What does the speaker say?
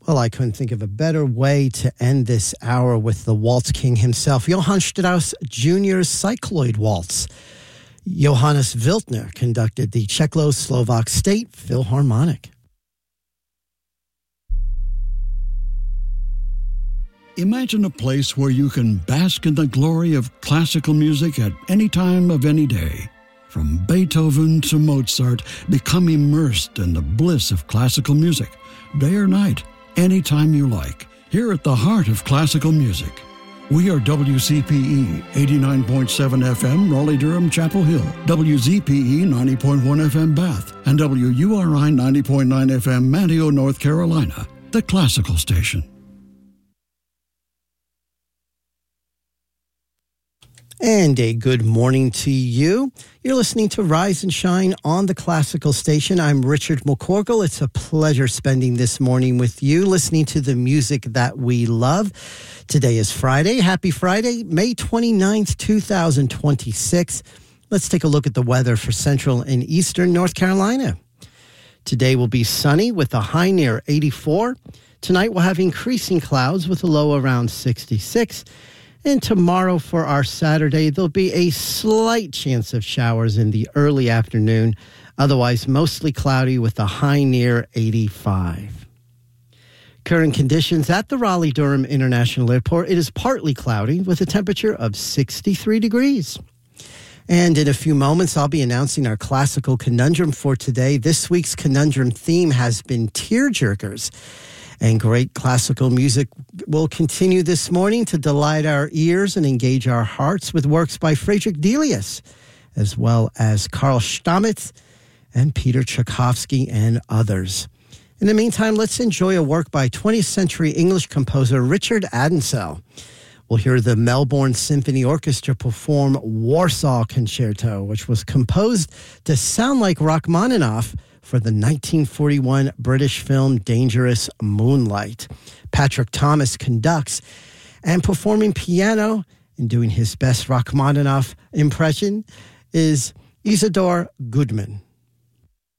Well, I couldn't think of a better way to end this hour with the Waltz King himself, Johann Strauss Jr.'s Cycloid Waltz. Johannes Wildner conducted the Czechoslovak State Philharmonic. Imagine a place where you can bask in the glory of classical music at any time of any day. From Beethoven to Mozart, become immersed in the bliss of classical music, day or night, anytime you like, here at the heart of classical music. We are WCPE 89.7 FM, Raleigh-Durham, Chapel Hill, WZPE 90.1 FM, Bath, and WURI 90.9 FM, Manteo, North Carolina, the classical station. And a good morning to you. You're listening to Rise and Shine on the Classical Station. I'm Richard McCorkle. It's a pleasure spending this morning with you, listening to the music that we love. Today is Friday. Happy Friday, May 29th, 2026. Let's take a look at the weather for central and eastern North Carolina. Today will be sunny with a high near 84. Tonight we'll have increasing clouds with a low around 66. And tomorrow for our Saturday, there'll be a slight chance of showers in the early afternoon. Otherwise, mostly cloudy with a high near 85. Current conditions at the Raleigh-Durham International Airport. It is partly cloudy with a temperature of 63 degrees. And in a few moments, I'll be announcing our classical conundrum for today. This week's conundrum theme has been tearjerkers. And great classical music will continue this morning to delight our ears and engage our hearts with works by Friedrich Delius, as well as Karl Stamitz and Peter Tchaikovsky and others. In the meantime, let's enjoy a work by 20th century English composer Richard Adensel. We'll hear the Melbourne Symphony Orchestra perform Warsaw Concerto, which was composed to sound like Rachmaninoff for the 1941 British film Dangerous Moonlight. Patrick Thomas conducts, and performing piano and doing his best Rachmaninoff impression is Isidor Goodman.